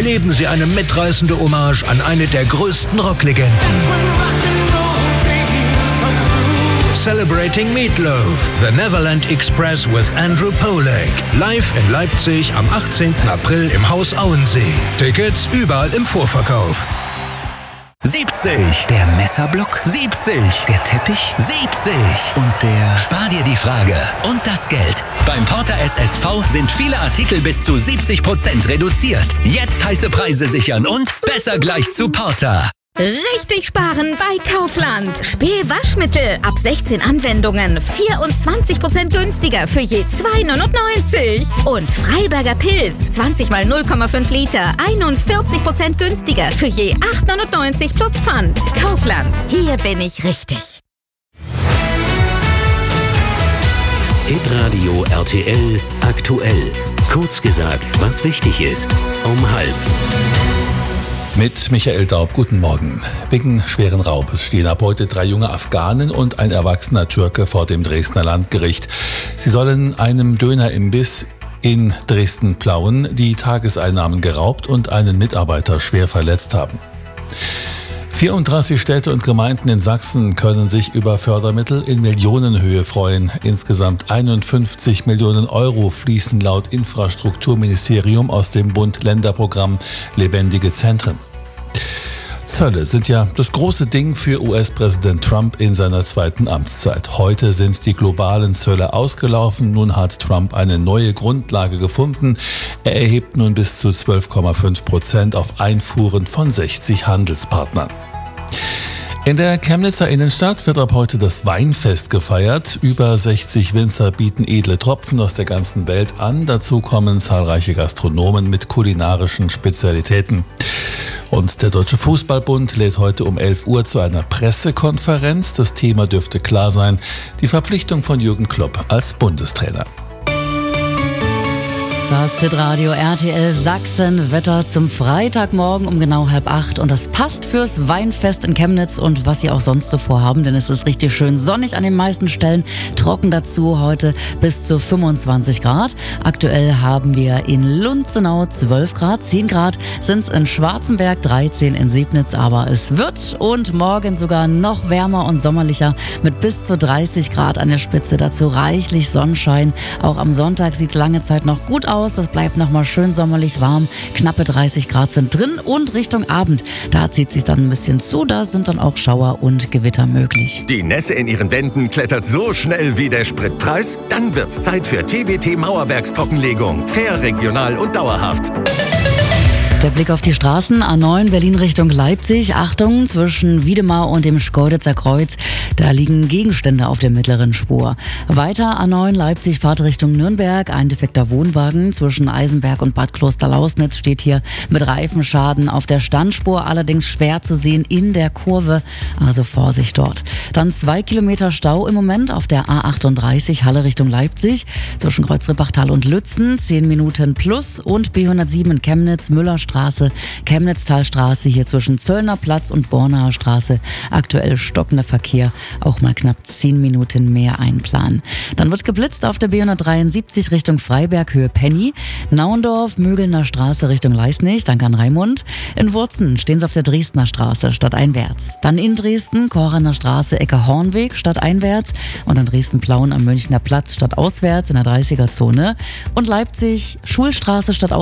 erleben Sie eine mitreißende Hommage an eine der größten Rocklegenden. Celebrating Meatloaf, The Neverland Express with Andrew Polak. Live in Leipzig am 18. April im Haus Auensee. Tickets überall im Vorverkauf. 70. Der Messerblock. 70. Der Teppich. 70. Und der... Spar dir die Frage und das Geld. Beim Porter SSV sind viele Artikel bis zu 70% reduziert. Jetzt heiße Preise sichern und besser gleich zu Porter. Richtig sparen bei Kaufland. Spee-Waschmittel ab 16 Anwendungen 24% günstiger für je 2,99. Und Freiberger Pilz 20 mal 0,5 Liter 41% günstiger für je 8,99 plus Pfand. Kaufland, hier bin ich richtig. Hitradio RTL aktuell. Kurz gesagt, was wichtig ist. Um 12:30. Mit Michael Daub, guten Morgen. Wegen schweren Raubes stehen ab heute 3 junge Afghanen und ein erwachsener Türke vor dem Dresdner Landgericht. Sie sollen einem Dönerimbiss in Dresden-Plauen die Tageseinnahmen geraubt und einen Mitarbeiter schwer verletzt haben. 34 Städte und Gemeinden in Sachsen können sich über Fördermittel in Millionenhöhe freuen. Insgesamt 51 Millionen Euro fließen laut Infrastrukturministerium aus dem Bund-Länder-Programm Lebendige Zentren. Zölle sind ja das große Ding für US-Präsident Trump in seiner zweiten Amtszeit. Heute sind die globalen Zölle ausgelaufen. Nun hat Trump eine neue Grundlage gefunden. Er erhebt nun bis zu 12,5% auf Einfuhren von 60 Handelspartnern. In der Chemnitzer Innenstadt wird ab heute das Weinfest gefeiert. Über 60 Winzer bieten edle Tropfen aus der ganzen Welt an. Dazu kommen zahlreiche Gastronomen mit kulinarischen Spezialitäten. Und der Deutsche Fußballbund lädt heute um 11 Uhr zu einer Pressekonferenz. Das Thema dürfte klar sein: die Verpflichtung von Jürgen Klopp als Bundestrainer. Das Hitradio RTL Sachsen Wetter zum Freitagmorgen um genau 7:30. Und das passt fürs Weinfest in Chemnitz und was Sie auch sonst so vorhaben, denn es ist richtig schön sonnig an den meisten Stellen, trocken dazu, heute bis zu 25 Grad. Aktuell haben wir in Lunzenau 12 Grad, 10 Grad sind es in Schwarzenberg, 13 in Sebnitz, aber es wird und morgen sogar noch wärmer und sommerlicher mit bis zu 30 Grad an der Spitze, dazu reichlich Sonnenschein. Auch am Sonntag sieht es lange Zeit noch gut aus. Das bleibt nochmal schön sommerlich warm. Knappe 30 Grad sind drin und Richtung Abend, da zieht sich dann ein bisschen zu. Da sind dann auch Schauer und Gewitter möglich. Die Nässe in ihren Wänden klettert so schnell wie der Spritpreis? Dann wird's Zeit für TWT Mauerwerkstrockenlegung. Fair, regional und dauerhaft. Der Blick auf die Straßen, A9 Berlin Richtung Leipzig. Achtung, zwischen Wiedemar und dem Schkeuditzer Kreuz, da liegen Gegenstände auf der mittleren Spur. Weiter A9 Leipzig Fahrtrichtung Nürnberg. Ein defekter Wohnwagen zwischen Eisenberg und Bad Klosterlausnitz steht hier mit Reifenschaden auf der Standspur, allerdings schwer zu sehen in der Kurve, also Vorsicht dort. Dann 2 Kilometer Stau im Moment auf der A38 Halle Richtung Leipzig zwischen Kreuzrippachtal und Lützen, 10 Minuten plus, und B107 in Chemnitz, Müllerstraße, Chemnitztalstraße hier zwischen Zöllner Platz und Bornaer Straße. Aktuell stockender Verkehr, auch mal knapp 10 Minuten mehr einplanen. Dann wird geblitzt auf der B173 Richtung Freiberg, Höhe Penny. Nauendorf, Mögelner Straße Richtung Leisnig, danke an Raimund. In Wurzen stehen sie auf der Dresdner Straße, stadteinwärts. Dann in Dresden, Koraner Straße, Ecke Hornweg, stadteinwärts. Und dann Dresden-Plauen am Münchner Platz, stadtauswärts in der 30er-Zone. Und Leipzig, Schulstraße, stadtauswärts.